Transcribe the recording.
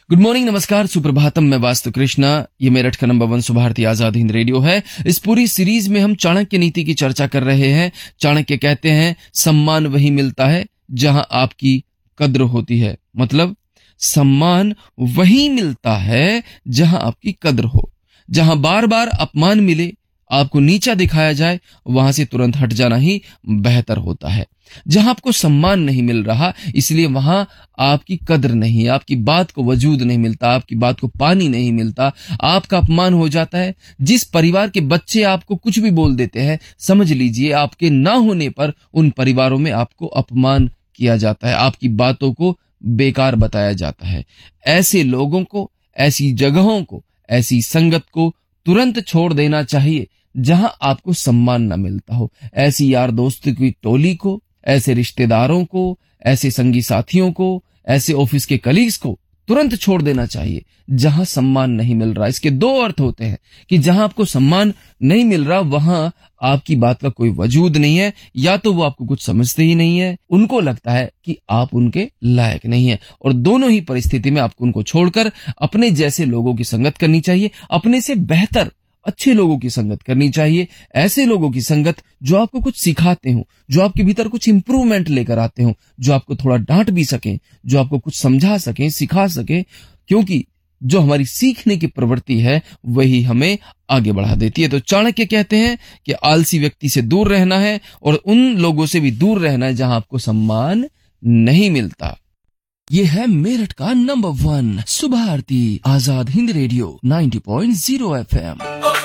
Good morning, नमस्कार, सुप्रभातम। मैं वास्तु कृष्णा। ये मेरठ का नंबर 1 सुभारती आजाद हिंद रेडियो है। इस पूरी सीरीज में हम चाणक्य नीति की चर्चा कर रहे हैं। चाणक्य कहते हैं सम्मान वही मिलता है जहां आपकी कद्र होती है। मतलब सम्मान वही मिलता है जहां आपकी कद्र हो। जहां बार बार अपमान मिले, आपको नीचा दिखाया जाए, वहां से तुरंत हट जाना ही बेहतर होता है। जहां आपको सम्मान नहीं मिल रहा, इसलिए वहां आपकी कद्र नहीं, आपकी बात को वजूद नहीं मिलता, आपकी बात को पानी नहीं मिलता, आपका अपमान हो जाता है। जिस परिवार के बच्चे आपको कुछ भी बोल देते हैं, समझ लीजिए आपके ना होने पर उन परिवारों में आपको अपमान किया जाता है, आपकी बातों को बेकार बताया जाता है। ऐसे लोगों को, ऐसी जगहों को, ऐसी संगत को तुरंत छोड़ देना चाहिए जहां आपको सम्मान न मिलता हो। ऐसी यार दोस्तों की टोली को, ऐसे रिश्तेदारों को, ऐसे संगी साथियों को, ऐसे ऑफिस के कलीग्स को तुरंत छोड़ देना चाहिए जहां सम्मान नहीं मिल रहा। इसके दो अर्थ होते हैं कि जहां आपको सम्मान नहीं मिल रहा वहां आपकी बात का कोई वजूद नहीं है, या तो वो आपको कुछ समझते ही नहीं है, उनको लगता है कि आप उनके लायक नहीं है। और दोनों ही परिस्थिति में आपको उनको छोड़कर अपने जैसे लोगों की संगत करनी चाहिए, अपने से बेहतर अच्छे लोगों की संगत करनी चाहिए। ऐसे लोगों की संगत जो आपको कुछ सिखाते हो, जो आपके भीतर कुछ इंप्रूवमेंट लेकर आते हो, जो आपको थोड़ा डांट भी सकें, जो आपको कुछ समझा सकें, सिखा सकें, क्योंकि जो हमारी सीखने की प्रवृत्ति है वही हमें आगे बढ़ा देती है। तो चाणक्य कहते हैं कि आलसी व्यक्ति से दूर रहना है और उन लोगों से भी दूर रहना है जहां आपको सम्मान नहीं मिलता। ये है मेरठ का number 1 Subharti Azad Hind radio 90.0 FM।